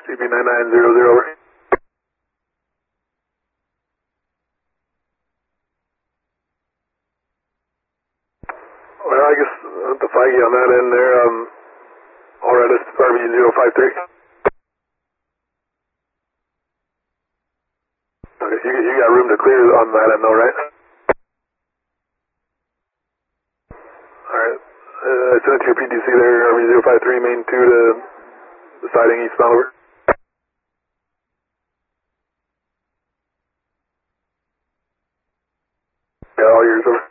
CB9900 over. Well, I guess the Feige on that end there, alright, it's RB053. Okay, you got room to clear on that end though, right? Alright, send it to your PDC there, RB053, main 2 to the siding eastbound over. Yeah, all yours over.